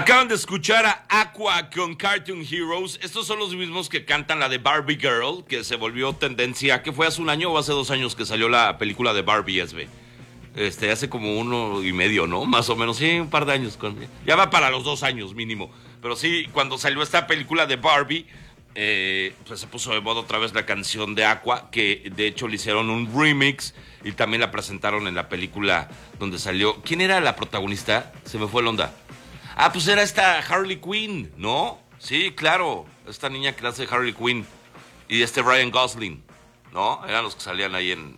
Acaban de escuchar a Aqua con Cartoon Heroes. Estos son los mismos que cantan la de Barbie Girl, que se volvió tendencia, que fue hace un año o hace 2 años que salió la película de Barbie, SB. Hace como 1.5, ¿no? Más o menos, sí, un par de años. Ya va para los 2 años mínimo. Pero sí, cuando salió esta película de Barbie, pues se puso de moda otra vez la canción de Aqua, que de hecho le hicieron un remix y también la presentaron en la película donde salió. ¿Quién era la protagonista? Se me fue el onda. Ah, pues era esta Harley Quinn, ¿no? Sí, claro, esta niña que hace Harley Quinn y Ryan Gosling, ¿no? Eran los que salían ahí en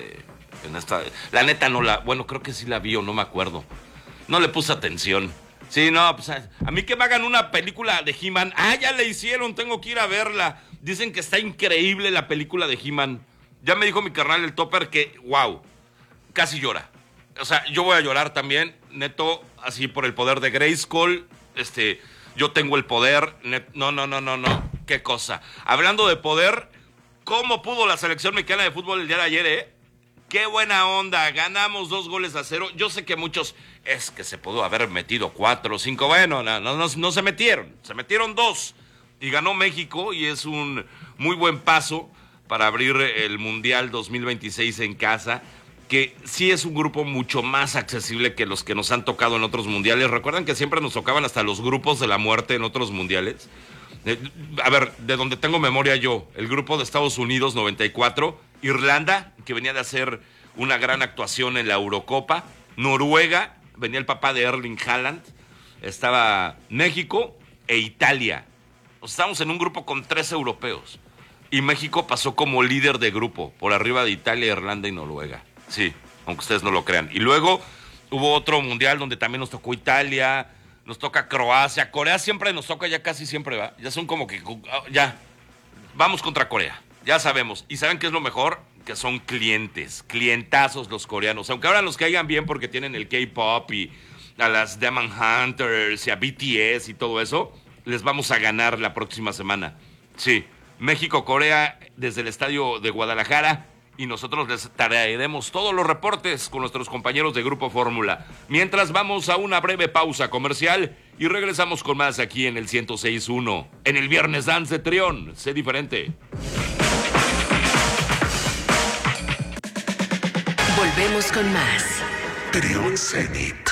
esta. La neta no la, bueno, creo que sí la vi o no me acuerdo. No le puse atención. Sí, no, pues a mí que me hagan una película de He-Man. Ah, ya la hicieron, tengo que ir a verla. Dicen que está increíble la película de He-Man. Ya me dijo mi carnal el Topper que, wow, casi llora. O sea, yo voy a llorar también, neto, así por el poder de Grayskull. Yo tengo el poder. No. Qué cosa. Hablando de poder, ¿cómo pudo la selección mexicana de fútbol el día de ayer, Qué buena onda. Ganamos 2-0. Yo sé que muchos, es que se pudo haber metido 4 o 5. Bueno, no se metieron. Se metieron 2. Y ganó México y es un muy buen paso para abrir el Mundial 2026 en casa, que sí es un grupo mucho más accesible que los que nos han tocado en otros mundiales. ¿Recuerdan que siempre nos tocaban hasta los grupos de la muerte en otros mundiales? A ver, de donde tengo memoria yo, el grupo de Estados Unidos 94, Irlanda, que venía de hacer una gran actuación en la Eurocopa, Noruega, venía el papá de Erling Haaland, estaba México e Italia. Estábamos en un grupo con 3 europeos y México pasó como líder de grupo, por arriba de Italia, Irlanda y Noruega. Sí, aunque ustedes no lo crean. Y luego hubo otro mundial donde también nos tocó Italia, nos toca Croacia. Corea siempre nos toca, ya casi siempre, ¿va? Ya son como que, ya, vamos contra Corea, ya sabemos. ¿Y saben qué es lo mejor? Que son clientazos los coreanos. Aunque ahora nos caigan bien porque tienen el K-pop y a las Demon Hunters y a BTS y todo eso, les vamos a ganar la próxima semana. Sí, México-Corea desde el estadio de Guadalajara. Y nosotros les traeremos todos los reportes con nuestros compañeros de Grupo Fórmula. Mientras vamos a una breve pausa comercial y regresamos con más aquí en el 106.1. En el Viernes Dance de Trión. Sé diferente. Volvemos con más. Trión Zenit.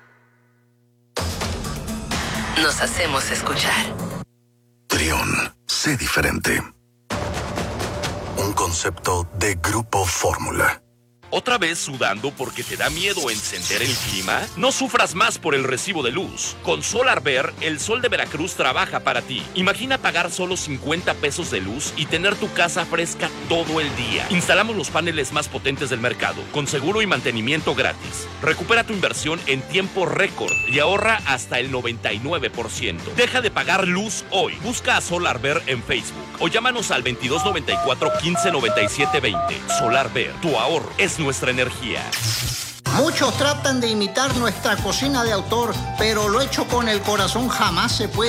Nos hacemos escuchar. Trión, sé diferente. Un concepto de Grupo Fórmula. ¿Otra vez sudando porque te da miedo encender el clima? No sufras más por el recibo de luz. Con SolarVer, el sol de Veracruz trabaja para ti. Imagina pagar solo 50 pesos de luz y tener tu casa fresca todo el día. Instalamos los paneles más potentes del mercado, con seguro y mantenimiento gratis. Recupera tu inversión en tiempo récord y ahorra hasta el 99%. Deja de pagar luz hoy. Busca a SolarVer en Facebook o llámanos al 2294 1597 20. SolarVer, tu ahorro es nuestra energía. Muchos tratan de imitar nuestra cocina de autor, pero lo hecho con el corazón jamás se puede.